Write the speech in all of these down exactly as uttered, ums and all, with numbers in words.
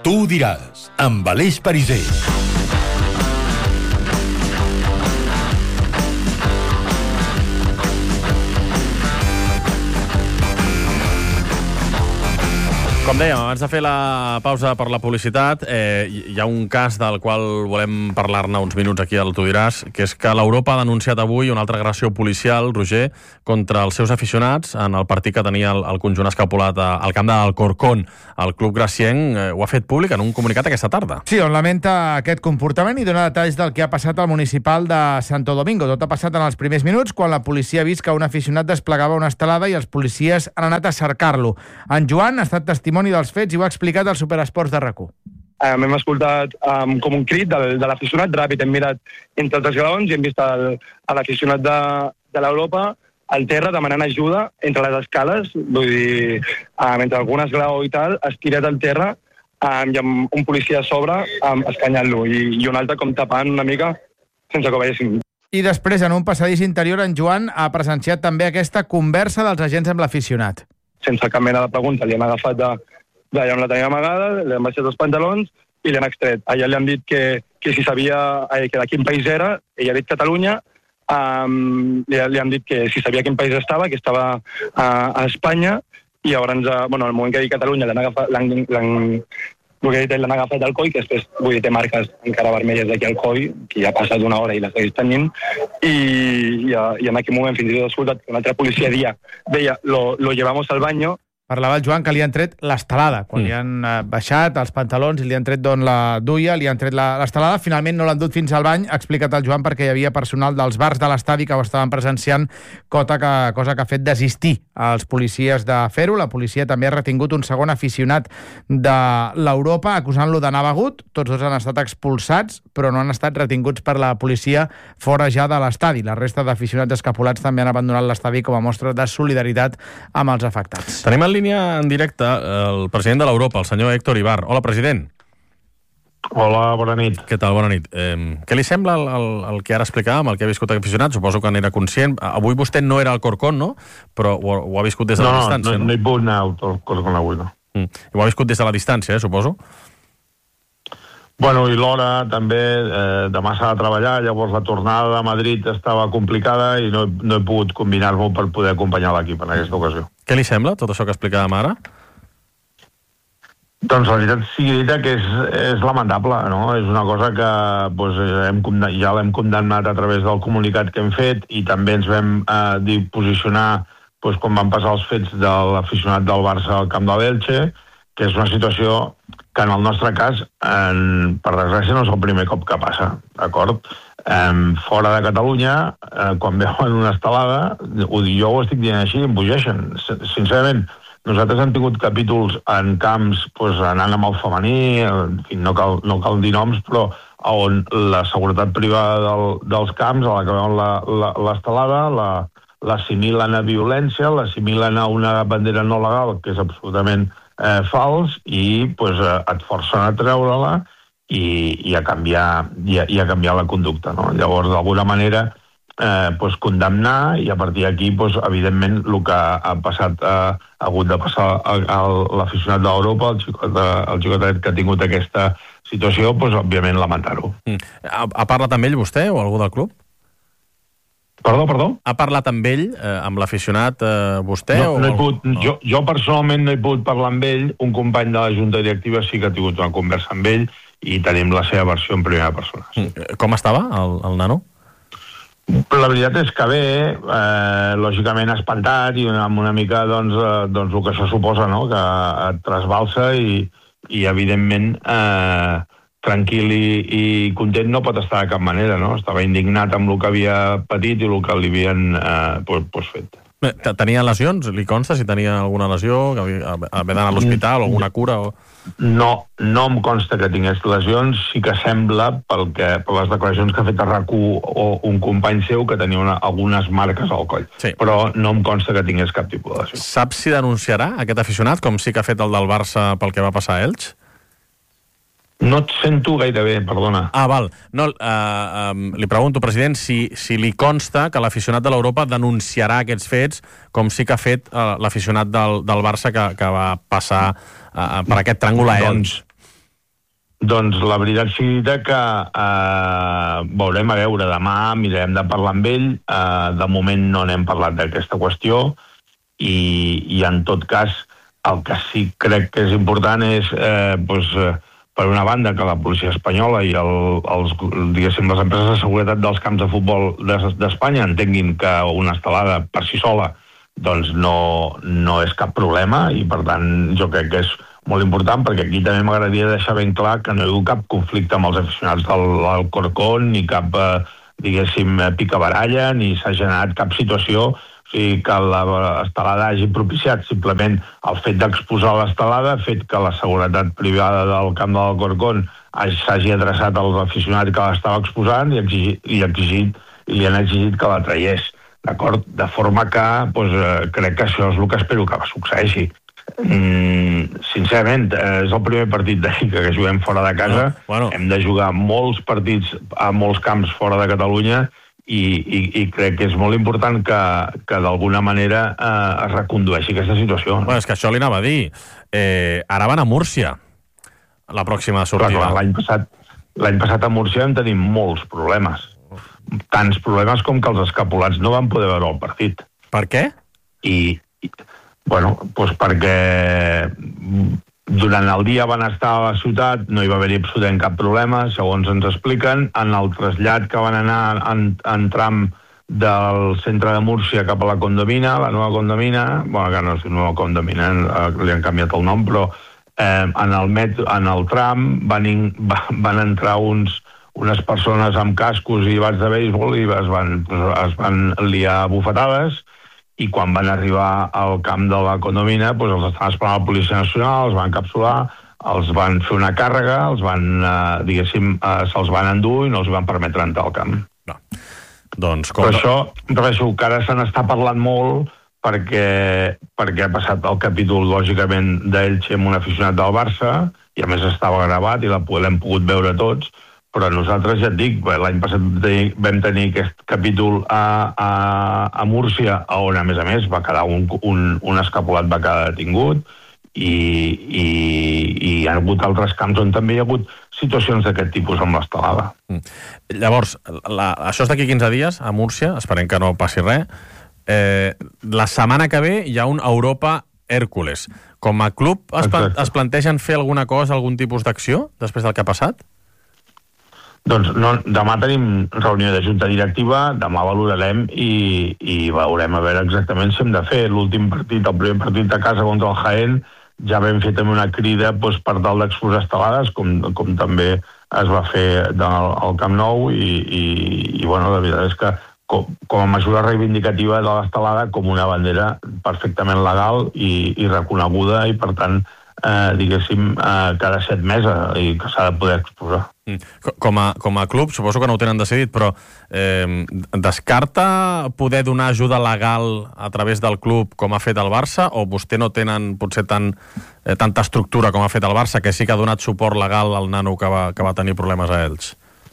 Tu ho diràs, amb Aleix Pariser. Com dèiem, abans de fer la pausa per la publicitat, eh, hi ha un cas del qual volem parlar-ne uns minuts aquí al Tu diràs, que és que l'Europa ha denunciat avui una altra agressió policial, Roger, contra els seus aficionats en el partit que tenia el, el conjunt escapulat al camp d'Alcorcón. El club gracienc eh, ho ha fet públic en un comunicat aquesta tarda. Sí, on lamenta aquest comportament i dona detalls del que ha passat al municipal de Santo Domingo. Tot ha passat en els primers minuts, quan la policia ha vist que un aficionat desplegava una estelada i els policies han anat a cercar-lo. En Joan ha estat testimoni dels fets i ho ha explicat al Superesports de RAC u. Um, hem escoltat um, com un crit de, de l'aficionat ràpid, hem mirat entre els esglaons i hem vist el, l'aficionat de, de l'Europa al terra demanant ajuda entre les escales, vull dir, um, entre algun esglaó i tal, estirat al terra um, i amb un policia a sobre um, escanyant-lo i, i un altre com tapant una mica sense que ho veiéssim. I després, en un passadís interior, en Joan ha presenciat també aquesta conversa dels agents amb l'aficionat. Sense cap mena de pregunta, li han agafat de, d'allà on la tenia amagada, li han baixat els pantalons i li han extret. Allà li han dit que, que si sabia eh, que de quin país era, ell ha dit Catalunya, um, li, li han dit que si sabia quin país estava, que estava uh, a Espanya, i llavors, uh, bueno, al moment que ha dit Catalunya, l'han agafat, l'han, l'han, el que he dit, l'han agafat al coll, que després, vull dir, té marques encara vermelles d'aquí al coll, que ja ha passat una hora i la segueix tenint, i, i, i en aquell moment fins i tot he escoltat que una altra policia dia, deia, lo, lo llevamos al baño. Parlava el Joan que li han tret l'estelada, quan mm. li han uh, baixat els pantalons i li han tret d'on la duia, li han tret l'estelada, finalment no l'han dut fins al bany, ha explicat el Joan, perquè hi havia personal dels bars de l'estadi que ho estaven presenciant, cosa que, cosa que ha fet desistir als policies de fer-ho. La policia també ha retingut un segon aficionat de l'Europa, acusant-lo d'anar begut. Tots dos han estat expulsats, però no han estat retinguts per la policia fora ja de l'estadi. La resta d'aficionats escapulats també han abandonat l'estadi com a mostra de solidaritat amb els afectats. Tenim el línia en directe el president de l'Europa, el senyor Héctor Ibar. Hola, president. Hola, bona nit. Què tal? Bona nit. Eh, què li sembla el, el, el que ara explicàvem, el que ha viscut aficionat? Suposo que n'era conscient. Avui vostè no era al Corcón, no? Però ho, ho ha viscut des de no, la distància, no? No, no hi puc anar al Corcón avui, no. Mm. I ho ha viscut des de la distància, eh, suposo? Bueno, i l'hora també, eh, demà s'ha de treballar, llavors la tornada de Madrid estava complicada i no, no he pogut combinar-m'ho per poder acompanyar l'equip en aquesta ocasió. Què li sembla, tot això que explicàvem ara? Doncs la veritat sigui dita que és, és lamentable, no? És una cosa que pues, hem, ja l'hem condemnat a través del comunicat que hem fet i també ens vam eh, dir posicionar pues, quan van passar els fets de l'aficionat del Barça al camp de l'Elche, que és una situació que en el nostre cas, en, per desgràcia, no és el primer cop que passa, d'acord? Eh, fora de Catalunya, eh, quan veuen una estelada, ho, jo ho estic dient així, em bogeixen. Sincerament, nosaltres hem tingut capítols en camps pues, anant amb el femení, en fi, no cal, no cal dir noms, però on la seguretat privada del, dels camps, a la que veuen l'estelada, la, l'assimilen a violència, l'assimilen a una bandera no legal, que és absolutament eh, fals, i pues, et forcen a treure-la i, i, a canviar, i, a, i a canviar la conducta. No? Llavors, d'alguna manera, Eh, pues, condemnar i a partir d'aquí, pues, evidentment, el que ha passat eh, ha hagut de passar a, a l'aficionat d'Europa, el xicot, el xicotet que ha tingut aquesta situació, pues, òbviament lamentar-ho. Mm. Ha, ha parlat amb ell vostè o algú del club? Perdó, perdó? Ha parlat amb ell, eh, amb l'aficionat, eh, vostè? No, o... no he pogut, no. Jo, jo personalment no he pogut parlar amb ell, un company de la Junta Directiva sí que ha tingut una conversa amb ell i tenim la seva versió en primera persona. Sí. Mm. Com estava el, el nano? La veritat és que bé, eh, lògicament espantat i amb una mica doncs, eh, doncs el que això suposa, no? Que et trasbalsa i, i evidentment eh, tranquil i, i content no pot estar de cap manera, no? Estava indignat amb el que havia patit i el que li havien eh, pues, pues fet. Bé, tenia lesions? Li consta si tenia alguna lesió? Que havia, havia d'anar a l'hospital o alguna cura? O... No, no em consta que tingués lesions. Sí que sembla, pel que, per les declaracions que ha fet a RAC u o un company seu, que tenia una, algunes marques al coll. Sí. Però no em consta que tingués cap tipus de lesió. Saps si denunciarà aquest aficionat, com sí que ha fet el del Barça pel que va passar a Elx? No et sento gaire bé, perdona. Ah, val. No, uh, um, li pregunto, president, si, si li consta que l'aficionat de l'Europa denunciarà aquests fets, com sí que ha fet uh, l'aficionat del, del Barça que, que va passar uh, per aquest tràngol a Elx. Doncs, Doncs la veritat sigui dita que eh, veurem a veure demà, mirarem de parlar amb ell. Eh, de moment no n'hem parlat d'aquesta qüestió i, i en tot cas el que sí crec que és important és eh, doncs, eh, per una banda que la policia espanyola i el, els, diguéssim, les empreses de seguretat dels camps de futbol d'Espanya entenguin que una estelada per si sola doncs no, no és cap problema i per tant jo crec que és molt important, perquè aquí també m'agradaria deixar ben clar que no hi ha hagut cap conflicte amb els aficionats del, del Corcón, ni cap, eh, diguéssim, picabaralla, ni s'ha generat cap situació, o sigui, que l'estelada hagi propiciat simplement el fet d'exposar l'estelada, el fet que la seguretat privada del camp del Corcón s'hagi adreçat als aficionats que l'estava exposant i, exigit, i, exigit, i li han exigit que la traiés, d'acord? De forma que doncs, eh, crec que això és el que espero que succeeixi. Mm, sincerament, eh, és el primer partit de Lliga que juguem fora de casa. No, bueno. Hem de jugar molts partits a molts camps fora de Catalunya i, i, i crec que és molt important que, que d'alguna manera eh, es recondueixi aquesta situació. Bueno, és que això li anava a dir. Eh, ara van a Múrcia, la pròxima sortida. L'any passat, l'any passat a Múrcia vam tenir molts problemes. Tants problemes com que els escapulats no van poder veure el partit. Per què? I... i Bueno, doncs perquè durant el dia van estar a la ciutat, no hi va haver-hi absolutament cap problema, segons ens expliquen. En el trasllat que van anar en, en tram del centre de Múrcia cap a la Condomina, la nova Condomina, bueno, que no és nova Condomina, li han canviat el nom, però eh, en, el metro, en el tram van, in, van entrar uns, unes persones amb cascos i bats de béisbol i es van, es van liar bufetades, i quan van arribar al camp de la Condomina doncs els estaven esperant la Policia Nacional, els van capsular, els van fer una càrrega, els van, eh, diguéssim, eh, se'ls van endur i no els van permetre entrar al camp. No. Doncs, com... Per això, res, que ara se n'està parlant molt perquè, perquè ha passat el capítol, lògicament, d'Elche amb un aficionat del Barça, i a més estava gravat i l'hem pogut veure tots, però nosaltres, ja et dic, l'any passat vam tenir aquest capítol a, a, a Múrcia, on a més a més va quedar un, un, un escapulat va quedar detingut, i, i, i hi ha hagut altres camps on també hi ha hagut situacions d'aquest tipus amb l'estelada. Mm. Llavors, la, això és d'aquí quinze dies a Múrcia, esperem que no passi res. Eh, la setmana que ve hi ha un Europa Hèrcules. Com a club es, plan, es plantegen fer alguna cosa, algun tipus d'acció després del que ha passat? Doncs no, demà tenim reunió de junta directiva, demà valorarem i, i veurem a veure exactament si hem de fer. L'últim partit, el primer partit de casa contra el Jaén, ja vam fer també una crida doncs, per tal d'exposar estelades, com, com també es va fer del, al Camp Nou, i, i, i bueno, la veritat és que com, com a mesura reivindicativa de l'estelada, com una bandera perfectament legal i, i reconeguda, i per tant, eh, diguéssim, eh, cada set mesos i que s'ha de poder exposar. Com a, com a club, suposo que no ho tenen decidit, però eh, descarta poder donar ajuda legal a través del club com ha fet el Barça, o vostè no tenen potser tan, eh, tanta estructura com ha fet el Barça, que sí que ha donat suport legal al nano que va, que va tenir problemes a ells?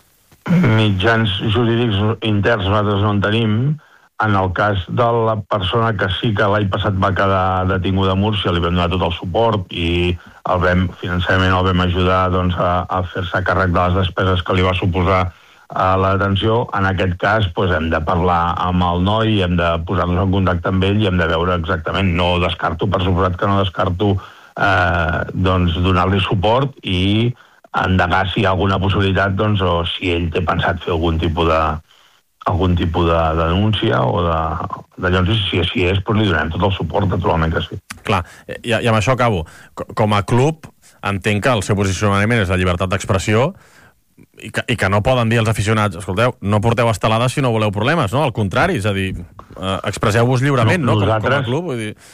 Mitjans jurídics interns nosaltres no en tenim. En el cas de la persona que sí que l'any passat va quedar detinguda a Múrcia, li vam donar tot el suport i el vam, financerament el vam ajudar doncs, a, a fer-se càrrec de les despeses que li va suposar a la detenció. En aquest cas doncs, hem de parlar amb el noi, hem de posar-nos en contacte amb ell i hem de veure exactament. No descarto, per suposat que no descarto eh, doncs, donar-li suport i endegar si hi ha alguna possibilitat, doncs, o si ell té pensat fer algun tipus de algun tipus de, de denúncia o de, de llavors, si així és, doncs li donem tot el suport, naturalment que sí. Clar, i, i amb això acabo. Com a club, entenc que el seu posicionament és la llibertat d'expressió i que, i que no poden dir als aficionats, escolteu, no porteu estelades si no voleu problemes, no? Al contrari, és a dir, eh, expresseu-vos lliurement, no? Com, com a club, vull dir...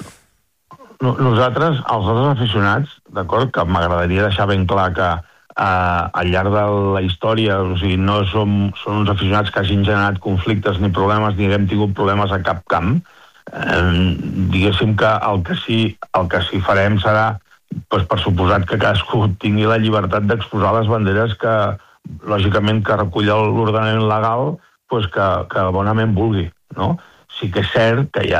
Nosaltres, els altres aficionats, d'acord, que m'agradaria deixar ben clar que Uh, al llarg de la història, o sigui, no som, són uns aficionats que hagin generat conflictes ni problemes, ni hem tingut problemes a cap camp. Uh, diguéssim que el que sí, el que sí farem serà, doncs, per suposat que cadascú tingui la llibertat d'exposar les banderes que, lògicament, que recull l'ordenament legal, doncs que, que bonament vulgui, no? Sí que és cert que hi ha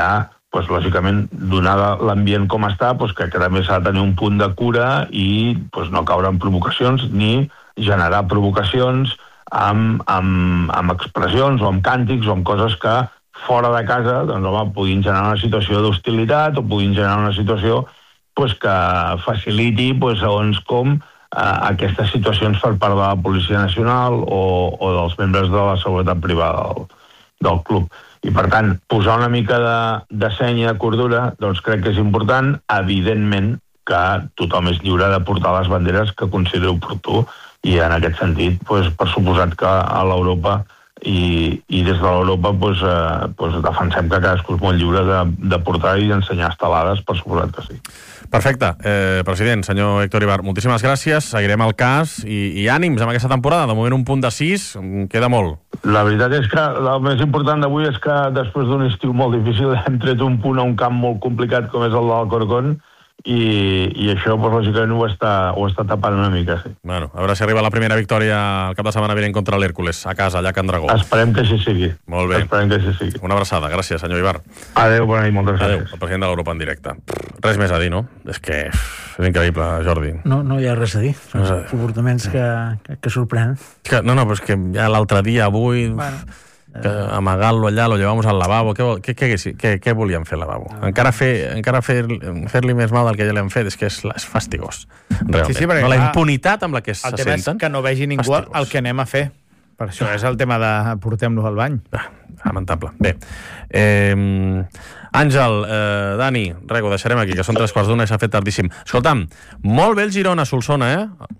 pues, lògicament, donada l'ambient com està, pues, que, que també s'ha de tenir un punt de cura i pues, no caure en provocacions ni generar provocacions amb, amb, amb expressions o amb càntics o amb coses que fora de casa doncs, home, puguin generar una situació d'hostilitat o puguin generar una situació pues, que faciliti pues, segons com eh, aquestes situacions per part de la Policia Nacional o, o dels membres de la seguretat privada del, del club. I, per tant, posar una mica de, de seny i de cordura, doncs crec que és important, evidentment que tothom és lliure de portar les banderes que consideri oportú i, en aquest sentit, doncs, per suposat que a l'Europa i, i des de l'Europa doncs, eh, doncs defensem que cadascú és molt lliure de, de portar i d'ensenyar estelades, per suposat que sí. Perfecte. Eh, president, senyor Héctor Ibar, moltíssimes gràcies. Seguirem el cas i, i ànims amb aquesta temporada. De moment un punt de sis, queda molt. La veritat és que el més important d'avui és que després d'un estiu molt difícil hem tret un punt a un camp molt complicat com és el del Alcorcón i, i això, pues, lògicament, ho està, ho està tapant una mica, sí. Bueno, a veure si arriba la primera victòria el cap de setmana vinent contra l'Hèrcules, a casa, allà a Can Dragó. Esperem que així sigui. Molt bé. Esperem que així sigui. Una abraçada. Gràcies, senyor Ibar. Adéu, bona nit, moltes gràcies. Adéu, el president de l'Europa en directe. Res més a dir, no? És que és increïble, Jordi. No, no hi ha res a dir. Són no comportaments que, que, que sorprenen. Que, no, no, però és que ja l'altre dia, avui... Bueno. Que amagar-lo allà, lo llevamos al lavabo. Què, què, què, què, què volien fer al lavabo? Encara fer, encara fer, fer-li més mal del que ja l'hem fet, és que és, és fastigós, realment. Sí, sí, perquè, no, la impunitat amb la que se senten... El tema és que no vegi ningú fastigós. El que anem a fer. Per això és el tema de portem-lo al bany. Ah, lamentable. Bé. Eh, Àngel, eh, Dani, res, ho deixarem aquí, que són tres quarts d'una i s'ha fet tardíssim. Escolta'm, molt bé el Girona, Solsona, eh?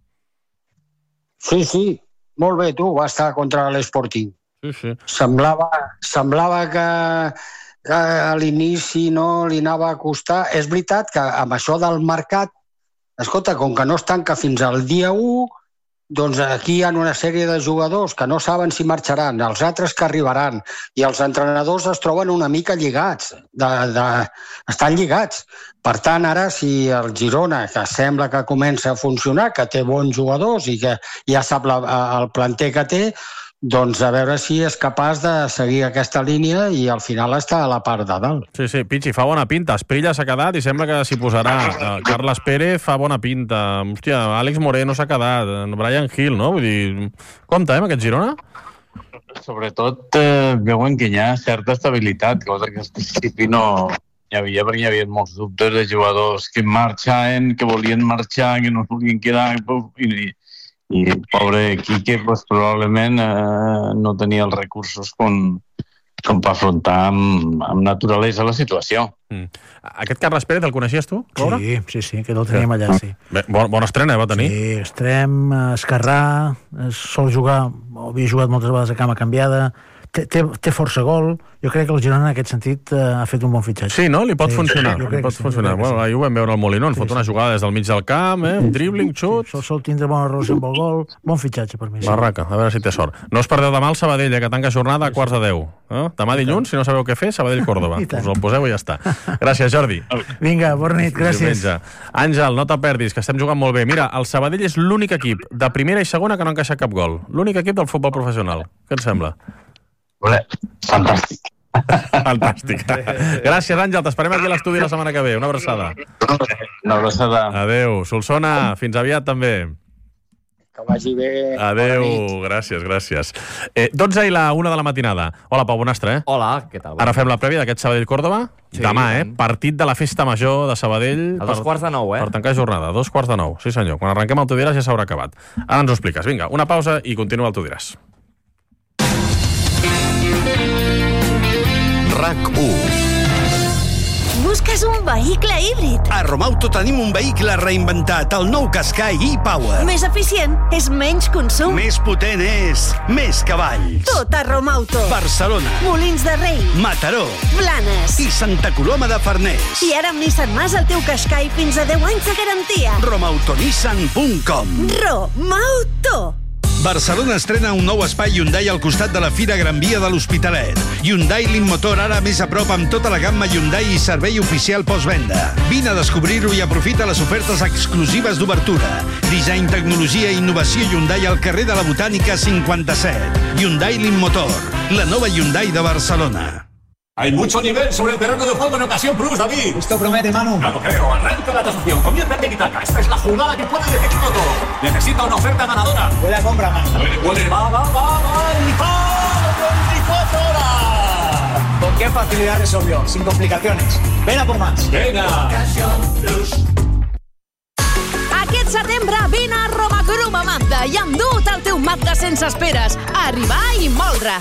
Sí, sí, molt bé, tu, va estar contra l'Sporting. Sí, sí. Semblava, semblava que, que a l'inici no li anava a costar. És veritat que amb això del mercat, escolta, com que no es tanca fins al dia u, doncs aquí hi ha una sèrie de jugadors que no saben si marxaran, els altres que arribaran, i els entrenadors es troben una mica lligats, de, de, estan lligats. Per tant, ara, si el Girona, que sembla que comença a funcionar, que té bons jugadors i que ja sap la, el planter que té, doncs a veure si és capaç de seguir aquesta línia i al final està a la part de dalt. Sí, sí, Pichi, fa bona pinta. Esprilla s'ha quedat i sembla que s'hi posarà. Uh, Carles Pérez fa bona pinta. Hòstia, Àlex Moreno s'ha quedat. Brian Hill, no? Vull dir, compte, eh, amb aquest Girona? Sobretot eh, veuen que hi ha certa estabilitat, cosa que al principi no hi havia, perquè hi havia molts dubtes de jugadors que marxaven, que volien marxar, que no volien quedar, i i el pobre Quique pues, probablement eh, no tenia els recursos com, com per afrontar amb, amb naturalesa la situació. Mm. Aquest Carles Pérez el coneixies tu, Laura? Sí, sí, sí, que el teníem allà, sí. Bé, bon, bona estrena va tenir. Sí, extrem, esquerrà, sol jugar, havia jugat moltes vegades a cama canviada, té, té, té força gol. Jo crec que el Girona en aquest sentit eh, ha fet un bon fitxatge. Sí, no? Li pot sí, funcionar. Sí, li pot sí, funcionar. Bueno, ahir ho vam veure al Molinón, sí, fot una jugada des del mig del camp, eh? Un dribbling, xut... Sí, sol, sol tindre bona relació amb el gol. Bon fitxatge per mi. Sí. Barraca, a veure si té sort. No us perdeu demà el Sabadell, eh, que tanca jornada a quarts de deu. Eh? Demà dilluns, si no sabeu què fer, Sabadell-Córdoba. Us el poseu i ja està. Gràcies, Jordi. Vinga, bona nit, gràcies. Àngel, no te perdis, que estem jugant molt bé. Mira, el Sabadell és l'únic equip de primera i segona que no ha encaixat cap gol. L'únic equip del futbol professional. Què et sembla? Fantàstic. Fantàstic. Gràcies, Àngel. T'esperem aquí a l'estudi la setmana que ve. Una abraçada. Una abraçada. Adéu. Solsona, fins aviat també. Que vagi bé. Adéu. Gràcies, gràcies. Eh, dotze i la una de la matinada. Hola, Pau Bonastre. Eh? Hola, què tal? Ara fem la prèvia d'aquest Sabadell-Córdoba. Sí, demà, eh? Partit de la festa major de Sabadell. A dos per, quarts de nou, eh? Per tancar jornada. Dos quarts de nou. Sí, senyor. Quan arrenquem el Tu diràs ja s'haurà acabat. Ara ens ho expliques. Vinga, una pausa i continua el Tu diràs. RAC u. Busques un vehicle híbrid? A Romauto tenim un vehicle reinventat, el nou Qashqai e-Power. Més eficient és menys consum. Més potent és més cavalls. Tot a Romauto. Barcelona. Molins de Rei. Mataró. Blanes. I Santa Coloma de Farners. I ara amb Nissan Mas el teu Qashqai fins a deu anys de garantia. romautonissan punt com. Romauto. Barcelona estrena un nou espai Hyundai al costat de la Fira Gran Via de l'Hospitalet. Hyundai Motor ara més a prop amb tota la gamma Hyundai i servei oficial postvenda. Vine a descobrir-ho i aprofita les ofertes exclusives d'obertura. Disseny, tecnologia i innovació Hyundai al carrer de la Botànica cinquanta-set. Hyundai Motor, la nova Hyundai de Barcelona. Hay mucho nivel sobre el terreno de juego en ocasión plus, David. Esto promete, Manu. Claro, creo. Arranca la tasación. Comienza el Tiki-Taka. Esta es la jugada que puede decidirlo todo. Necesita una oferta ganadora. Buena compra, Manu. Puede, puede. Va, va, va, va. Y va. veinticuatro horas. ¿Con qué facilidad resolvió? Sin complicaciones. Ven a por más. Venga. Aquest setembre vine a Roma Croma Mazda i endu't el teu Mazda sense esperes. Arribar i moldre.